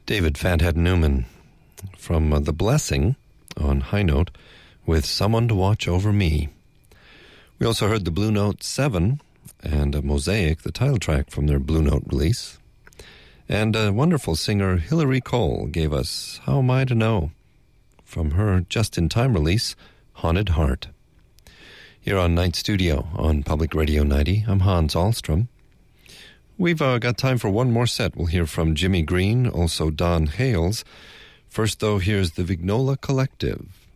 David Fathead Newman from The Blessing on High Note with Someone to Watch Over Me. We also heard the Blue Note 7 and Mosaic, the title track from their Blue Note release. And a wonderful singer, Hilary Cole, gave us How Am I to Know from her just-in-time release, Haunted Heart. Here on Night Studio on Public Radio 90, I'm Hans Ahlstrom. We've got time for one more set. We'll hear from Jimmy Green, also Don Hales. First, though, here's the Vignola Collective.